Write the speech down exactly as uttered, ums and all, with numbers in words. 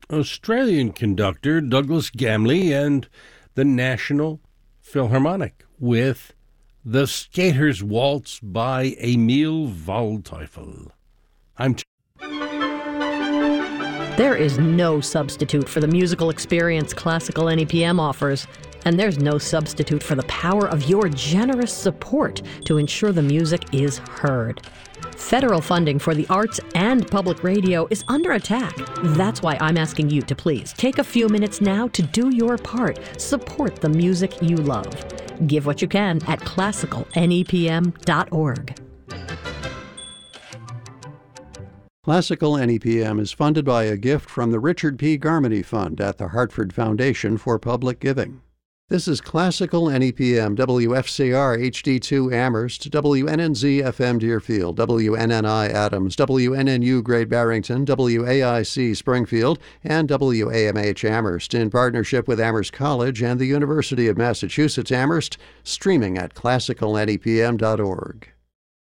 Australian conductor Douglas Gamley and the National Philharmonic with The Skater's Waltz by Emil Waldteufel. I'm t- There is no substitute for the musical experience Classical N E P M offers, and there's no substitute for the power of your generous support to ensure the music is heard. Federal funding for the arts and public radio is under attack. That's why I'm asking you to please take a few minutes now to do your part. Support the music you love. Give what you can at classical N E P M dot org. Classical N E P M is funded by a gift from the Richard P. Garmany Fund at the Hartford Foundation for Public Giving. This is Classical N E P M, W F C R H D two Amherst, W N N Z F M Deerfield, W N N I Adams, W N N U Great Barrington, W A I C Springfield, and W A M H Amherst in partnership with Amherst College and the University of Massachusetts Amherst, streaming at classical N E P M dot org.